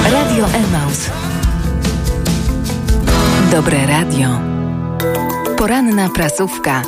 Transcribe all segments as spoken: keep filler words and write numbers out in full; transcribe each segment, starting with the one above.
Radio Emaus. Dobre radio. Poranna prasówka.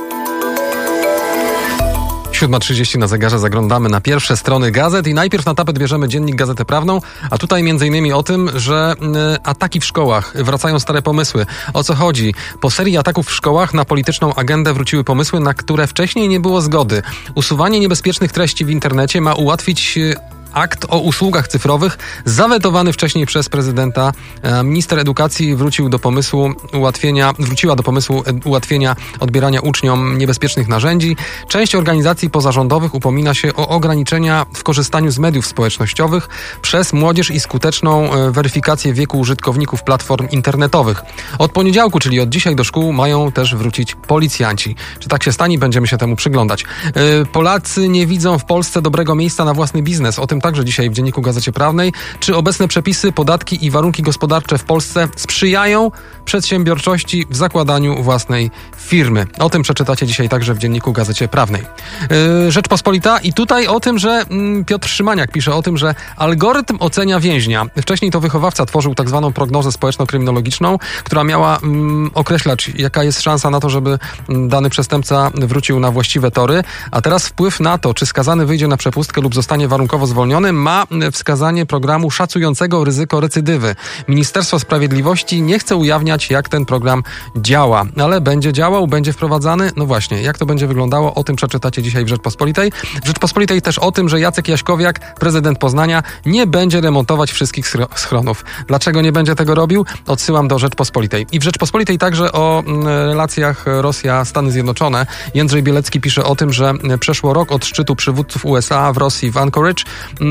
siódma trzydzieści na zegarze, zaglądamy na pierwsze strony gazet i najpierw na tapet bierzemy dziennik Gazetę Prawną, a tutaj między innymi o tym, że y, ataki w szkołach, wracają stare pomysły. O co chodzi? Po serii ataków w szkołach na polityczną agendę wróciły pomysły, na które wcześniej nie było zgody. Usuwanie niebezpiecznych treści w internecie ma ułatwić y, akt o usługach cyfrowych, zawetowany wcześniej przez prezydenta. Minister edukacji wrócił do pomysłu ułatwienia, wróciła do pomysłu ułatwienia odbierania uczniom niebezpiecznych narzędzi. Część organizacji pozarządowych upomina się o ograniczenia w korzystaniu z mediów społecznościowych przez młodzież i skuteczną weryfikację wieku użytkowników platform internetowych. Od poniedziałku, czyli od dzisiaj, do szkół mają też wrócić policjanci. Czy tak się stanie? Będziemy się temu przyglądać. Polacy nie widzą w Polsce dobrego miejsca na własny biznes. O tym także dzisiaj w dzienniku Gazecie Prawnej. Czy obecne przepisy, podatki i warunki gospodarcze w Polsce sprzyjają przedsiębiorczości w zakładaniu własnej firmy? O tym przeczytacie dzisiaj także w dzienniku Gazecie Prawnej. Yy, Rzeczpospolita i tutaj o tym, że mm, Piotr Szymaniak pisze o tym, że algorytm ocenia więźnia. Wcześniej to wychowawca tworzył tak zwaną prognozę społeczno-kryminologiczną, która miała mm, określać, jaka jest szansa na to, żeby dany przestępca wrócił na właściwe tory, a teraz wpływ na to, czy skazany wyjdzie na przepustkę lub zostanie warunkowo zwolniony, ma wskazanie programu szacującego ryzyko recydywy. Ministerstwo Sprawiedliwości nie chce ujawniać, jak ten program działa, ale będzie działał, będzie wprowadzany. No właśnie, jak to będzie wyglądało, o tym przeczytacie dzisiaj w Rzeczpospolitej. W Rzeczpospolitej też o tym, że Jacek Jaśkowiak, prezydent Poznania, nie będzie remontować wszystkich schronów. Dlaczego nie będzie tego robił? Odsyłam do Rzeczpospolitej. I w Rzeczpospolitej także o relacjach Rosja-Stany Zjednoczone. Jędrzej Bielecki pisze o tym, że przeszło rok od szczytu przywódców U S A w Rosji w Anchorage.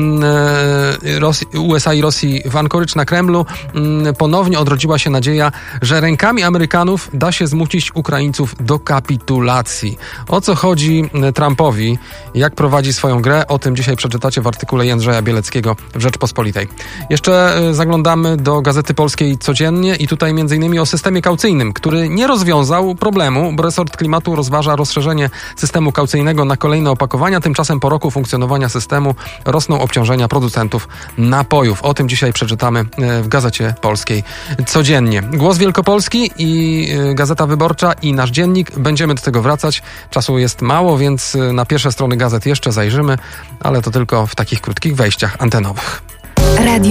U S A i Rosji w Anchorage na Kremlu ponownie odrodziła się nadzieja, że rękami Amerykanów da się zmusić Ukraińców do kapitulacji. O co chodzi Trumpowi? Jak prowadzi swoją grę? O tym dzisiaj przeczytacie w artykule Jędrzeja Bieleckiego w Rzeczpospolitej. Jeszcze zaglądamy do Gazety Polskiej codziennie i tutaj między innymi o systemie kaucyjnym, który nie rozwiązał problemu, bo resort klimatu rozważa rozszerzenie systemu kaucyjnego na kolejne opakowania. Tymczasem po roku funkcjonowania systemu rosną obciążenia producentów napojów. O tym dzisiaj przeczytamy w Gazecie Polskiej codziennie. Głos Wielkopolski i Gazeta Wyborcza i nasz dziennik. Będziemy do tego wracać. Czasu jest mało, więc na pierwsze strony gazet jeszcze zajrzymy, ale to tylko w takich krótkich wejściach antenowych. Radio